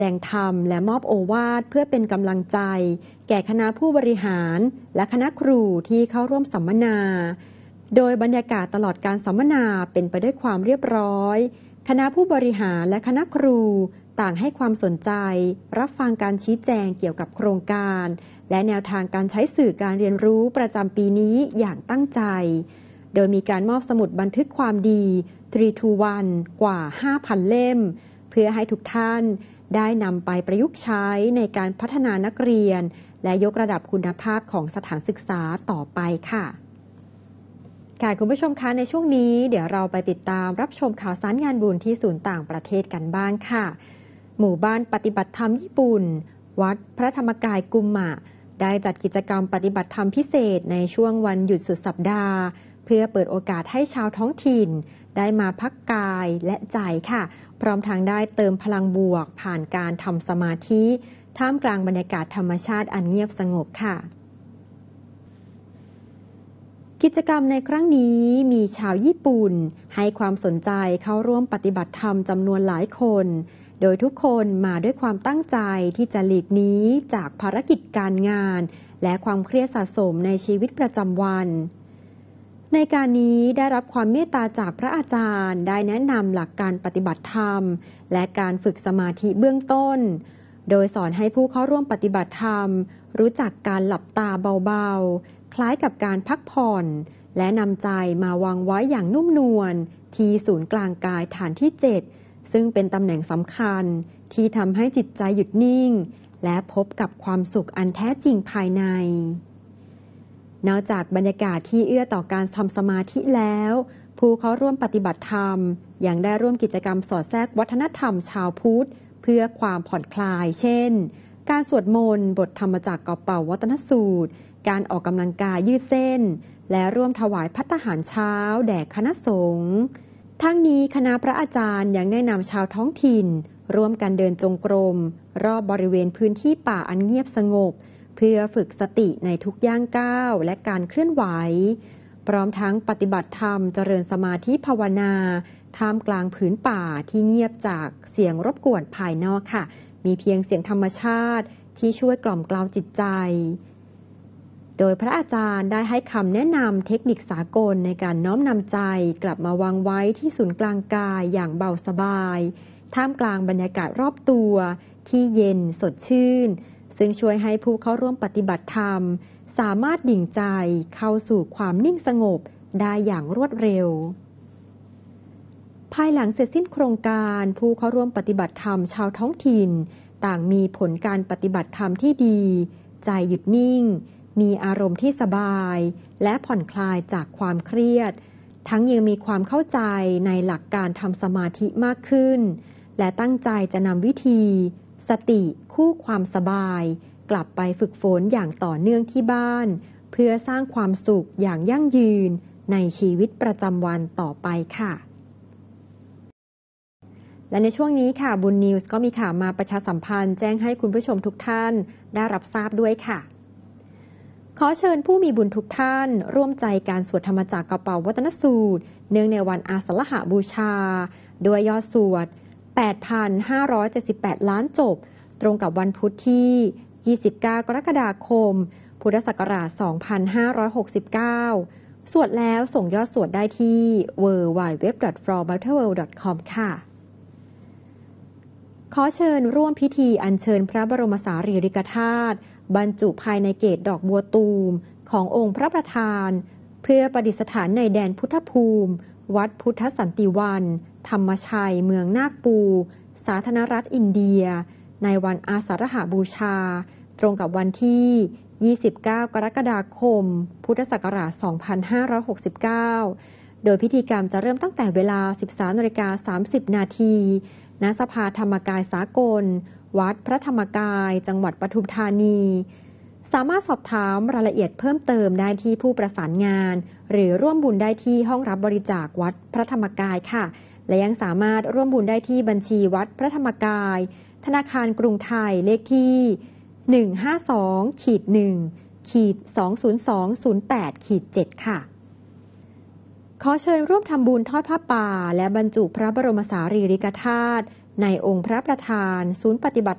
แสดงธรรมและมอบโอวาทเพื่อเป็นกำลังใจแก่คณะผู้บริหารและคณะครูที่เข้าร่วมสัมมนาโดยบรรยากาศตลอดการสัมมนาเป็นไปด้วยความเรียบร้อยคณะผู้บริหารและคณะครูต่างให้ความสนใจรับฟังการชี้แจงเกี่ยวกับโครงการและแนวทางการใช้สื่อการเรียนรู้ประจำปีนี้อย่างตั้งใจโดยมีการมอบสมุดบันทึกความดี3 to 1กว่า 5,000 เล่มเพื่อให้ทุกท่านได้นำไปประยุกต์ใช้ในการพัฒนานักเรียนและยกระดับคุณภาพของสถานศึกษาต่อไปค่ะคุณผู้ชมคะในช่วงนี้เดี๋ยวเราไปติดตามรับชมข่าวสารงานบุญที่ศูนย์ต่างประเทศกันบ้างค่ะหมู่บ้านปฏิบัติธรรมญี่ปุ่นวัดพระธรรมกายกุมมะได้จัดกิจกรรมปฏิบัติธรรมพิเศษในช่วงวันหยุดสุดสัปดาห์เพื่อเปิดโอกาสให้ชาวท้องถิ่นได้มาพักกายและใจค่ะพร้อมทางได้เติมพลังบวกผ่านการทำสมาธิท่ามกลางบรรยากาศธรรมชาติอันเงียบสงบค่ะกิจกรรมในครั้งนี้มีชาวญี่ปุ่นให้ความสนใจเข้าร่วมปฏิบัติธรรมจำนวนหลายคนโดยทุกคนมาด้วยความตั้งใจที่จะหลีกหนีจากภารกิจการงานและความเครียดสะสมในชีวิตประจำวันในการนี้ได้รับความเมตตาจากพระอาจารย์ได้แนะนำหลักการปฏิบัติธรรมและการฝึกสมาธิเบื้องต้นโดยสอนให้ผู้เข้าร่วมปฏิบัติธรรมรู้จักการหลับตาเบาๆคล้ายกับการพักผ่อนและนำใจมาวางไว้อย่างนุ่มนวลที่ศูนย์กลางกายฐานที่7ซึ่งเป็นตำแหน่งสำคัญที่ทำให้จิตใจหยุดนิ่งและพบกับความสุขอันแท้จริงภายในนอกจากบรรยากาศที่เอื้อต่อการทำสมาธิแล้วผู้เข้าร่วมปฏิบัติธรรมยังได้ร่วมกิจกรรมสอดแทรกวัฒนธรรมชาวพุทธเพื่อความผ่อนคลายเช่นการสวดมนต์บทธรรมจักรเป่าวัตนสูตรการออกกำลังกายยืดเส้นและร่วมถวายภัตตาหารเช้าแด่คณะสงฆ์ทั้งนี้คณะพระอาจารย์ยังได้นำชาวท้องถิ่นร่วมกันเดินจงกรมรอบบริเวณพื้นที่ป่าอันเงียบสงบเพื่อฝึกสติในทุกย่างก้าวและการเคลื่อนไหวพร้อมทั้งปฏิบัติธรรมเจริญสมาธิภาวนาท่ามกลางผืนป่าที่เงียบจากเสียงรบกวนภายนอกค่ะมีเพียงเสียงธรรมชาติที่ช่วยกล่อมเกลาจิตใจโดยพระอาจารย์ได้ให้คำแนะนำเทคนิคสากลในการน้อมนำใจกลับมาวางไว้ที่ศูนย์กลางกายอย่างเบาสบายท่ามกลางบรรยากาศรอบตัวที่เย็นสดชื่นซึ่งช่วยให้ผู้เข้าร่วมปฏิบัติธรรมสามารถดิ่งใจเข้าสู่ความนิ่งสงบได้อย่างรวดเร็วภายหลังเสร็จสิ้นโครงการผู้เข้าร่วมปฏิบัติธรรมชาวท้องถิ่นต่างมีผลการปฏิบัติธรรมที่ดีใจหยุดนิ่งมีอารมณ์ที่สบายและผ่อนคลายจากความเครียดทั้งยังมีความเข้าใจในหลักการทำสมาธิมากขึ้นและตั้งใจจะนำวิธีสติคู่ความสบายกลับไปฝึกฝนอย่างต่อเนื่องที่บ้านเพื่อสร้างความสุขอย่างยั่งยืนในชีวิตประจำวันต่อไปค่ะและในช่วงนี้ค่ะบุญนิวส์ก็มีข่าวมาประชาสัมพันธ์แจ้งให้คุณผู้ชมทุกท่านได้รับทราบด้วยค่ะขอเชิญผู้มีบุญทุกท่านร่วมใจการสวดธรรมจักรเป่าวัตนสูตรเนื่องในวันอาสาฬหบูชาด้วยยอดสวด 8,578 ล้านจบตรงกับวันพุธที่ 29 กรกฎาคม พุทธศักราช 2569 สวดแล้วส่งยอดสวดได้ที่ www.florbalterworld.com ค่ะขอเชิญร่วมพิธีอัญเชิญพระบรมสารีริกธาตุบรรจุภายในเกศดอกบัวตูมขององค์พระประธานเพื่อประดิษฐานในแดนพุทธภูมิวัดพุทธสันติวันธรรมชัยเมืองนาคปูสาธารณรัฐอินเดียในวันอาสาฬหบูชาตรงกับวันที่ 29 กรกฎาคม พุทธศักราช 2569 โดยพิธีกรรมจะเริ่มตั้งแต่เวลา 13:30 นาทีณสภาธรรมกายสากลวัดพระธรรมกายจังหวัดปทุมธานีสามารถสอบถามรายละเอียดเพิ่มเติมได้ที่ผู้ประสานงานหรือร่วมบุญได้ที่ห้องรับบริจาควัดพระธรรมกายค่ะและยังสามารถร่วมบุญได้ที่บัญชีวัดพระธรรมกายธนาคารกรุงไทยเลขที่ 152-1-20208-7 ค่ะขอเชิญร่วมทำบุญทอดผ้าป่าและบรรจุพระบรมสารีริกธาตุในองค์พระประธานศูนย์ปฏิบัติ